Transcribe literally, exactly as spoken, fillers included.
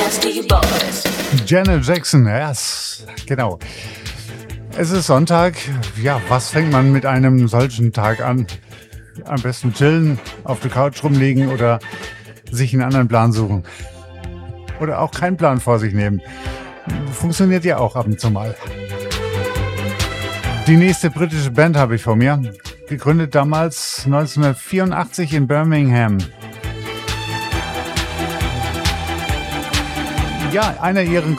Janet Jackson, yes, genau. Es ist Sonntag. Ja, was fängt man mit einem solchen Tag an? Am besten chillen, auf der Couch rumliegen oder sich einen anderen Plan suchen. Oder auch keinen Plan vor sich nehmen. Funktioniert ja auch ab und zu mal. Die nächste britische Band habe ich vor mir. Gegründet damals neunzehnhundertvierundachtzig in Birmingham. Ja, einer ihrer